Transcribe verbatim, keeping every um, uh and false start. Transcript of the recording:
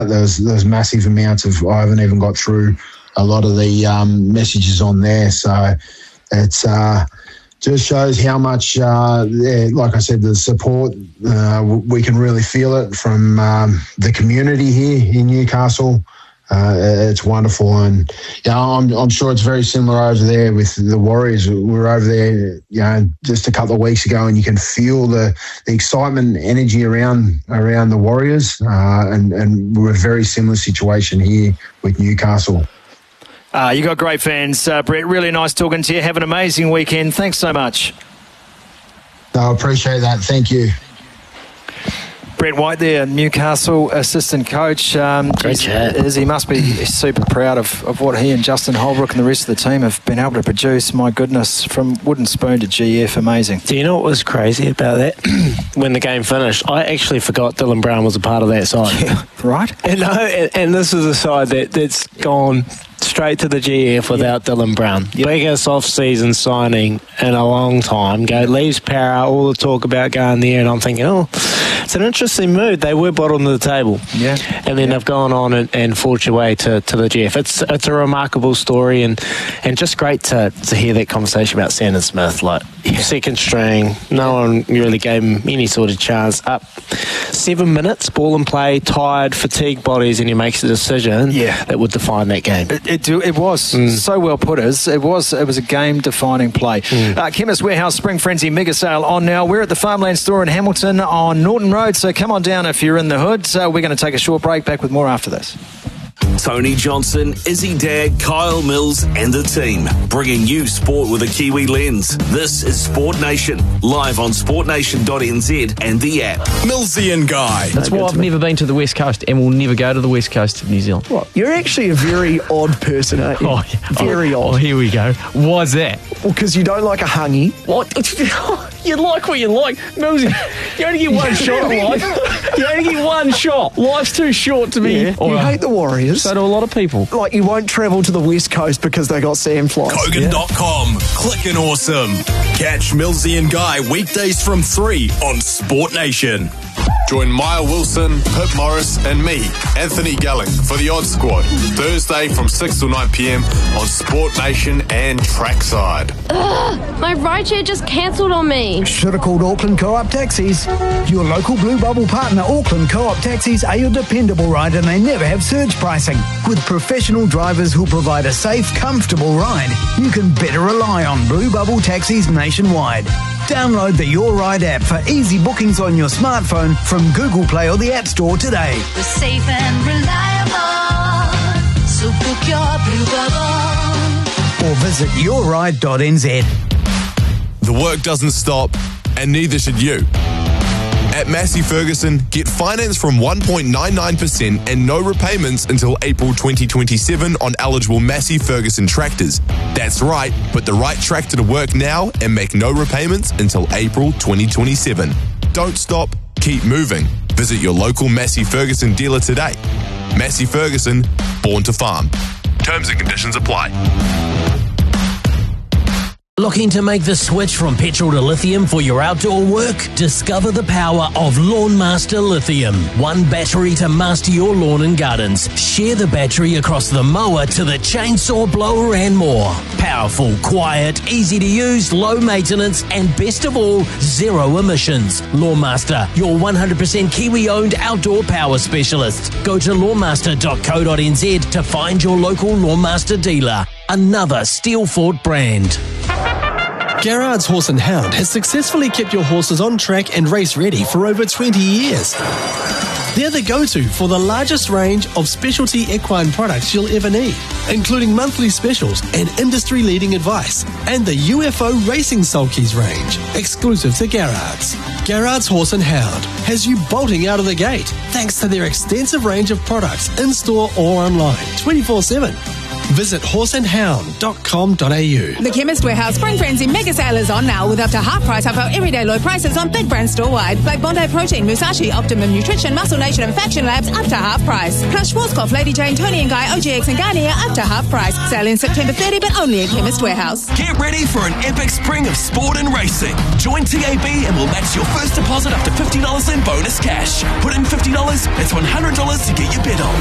There's there's massive amounts of, I haven't even got through a lot of the um, messages on there. So it's uh, just shows how much, uh, like I said, the support, uh, we can really feel it from um, the community here in Newcastle. Uh, it's wonderful, and yeah, I'm I'm sure it's very similar over there with the Warriors. We were over there, you know, just a couple of weeks ago, and you can feel the, the excitement, and energy around around the Warriors, uh, and and we're a very similar situation here with Newcastle. Uh, you got great fans, uh, Brett. Really nice talking to you. Have an amazing weekend. Thanks so much. I appreciate that. Thank you. Brett White there, Newcastle assistant coach. Um, Great chat. Is, he must be super proud of, of what he and Justin Holbrook and the rest of the team have been able to produce. My goodness, from Wooden Spoon to G F, amazing. Do you know what was crazy about that? When the game finished, I actually forgot Dylan Brown was a part of that side. Yeah, right? And, no, and, and this is a side that, that's gone straight to the G F without yeah. Dylan Brown. Yep. Biggest off-season signing in a long time. Go leaves Para, all the talk about going there, and I'm thinking, oh, it's an interesting move. They were bottom of the table. Yeah. And then yeah. they've gone on and, and forged their way to, to the G F. It's it's a remarkable story, and, and just great to, to hear that conversation about Sandon Smith. Like, yeah. second string, no one really gave him any sort of chance. Up seven minutes, ball and play, tired, fatigued bodies, and he makes a decision yeah. that would define that game. It, it, it was mm. so well put. As it was, it was a game-defining play. Mm. Uh, Chemist Warehouse Spring Frenzy mega sale on now. We're at the Farmland store in Hamilton on Norton Road, so come on down if you're in the hood. So we're going to take a short break. Back with more after this. Tony Johnson, Izzy Dagg, Kyle Mills and the team, bringing you sport with a Kiwi lens. This is Sport Nation, live on sport nation dot n z and the app. Millsy and Guy. That's why I've never been to the West Coast and will never go to the West Coast of New Zealand. What? You're actually a very odd person, aren't you? Oh, yeah. Very oh, odd. Oh, here we go. Why's that? Well, because you don't like a hungy. What? You like what you like. Millsy, you only get one shot in life. You only get one shot. Life's too short to be... Yeah. You uh, hate the Warriors. So do a lot of people. Like, you won't travel to the West Coast because they got sand flies. Kogan dot com. Yeah. Clickin' awesome. Catch Millsy and Guy weekdays from three on Sport Nation. Join Maya Wilson, Pip Morris and me, Anthony Gelling, for the Odd Squad, Thursday from six till nine p.m. on Sport Nation and Trackside. Ugh, my rideshare just cancelled on me. Should have called Auckland Co-op Taxis. Your local Blue Bubble partner, Auckland Co-op Taxis, are your dependable ride, and they never have surge pricing. With professional drivers who provide a safe, comfortable ride, you can better rely on Blue Bubble Taxis nationwide. Download the Your Ride app for easy bookings on your smartphone from Google Play or the App Store today. We're safe and reliable, so book your Blue Bubble. Or visit your ride dot n z. The work doesn't stop, and neither should you. At Massey Ferguson, get finance from one point nine nine percent and no repayments until April twenty twenty-seven on eligible Massey Ferguson tractors. That's right, put the right tractor to work now and make no repayments until April twenty twenty-seven. Don't stop, keep moving. Visit your local Massey Ferguson dealer today. Massey Ferguson, born to farm. Terms and conditions apply. Looking to make the switch from petrol to lithium for your outdoor work? Discover the power of Lawnmaster Lithium. One battery to master your lawn and gardens. Share the battery across the mower to the chainsaw blower and more. Powerful, quiet, easy to use, low maintenance, and best of all, zero emissions. Lawnmaster, your one hundred percent Kiwi-owned outdoor power specialist. Go to lawnmaster dot co dot n z to find your local Lawnmaster dealer. Another Steelfort brand. Garrard's Horse and Hound has successfully kept your horses on track and race ready for over twenty years. They're the go-to for the largest range of specialty equine products you'll ever need, including monthly specials and industry-leading advice, and the U F O Racing Sulkies range, exclusive to Garrard's. Garrard's Horse and Hound has you bolting out of the gate thanks to their extensive range of products in-store or online, twenty-four seven. Visit horse and hound dot com dot a u. The Chemist Warehouse Spring Frenzy Mega Sale is on now with up to half price off our everyday low prices on big brands store-wide, like Bondi Protein, Musashi, Optimum Nutrition, Muscle Nation and Faction Labs up to half price. Plus Schwarzkopf, Lady Jane, Tony and Guy, O G X and Garnier up to half price. Sale in September thirtieth, but only at Chemist Warehouse. Get ready for an epic spring of sport and racing. Join T A B and we'll match your first deposit up to fifty dollars in bonus cash. Put in fifty dollars, that's one hundred dollars to get your bet on.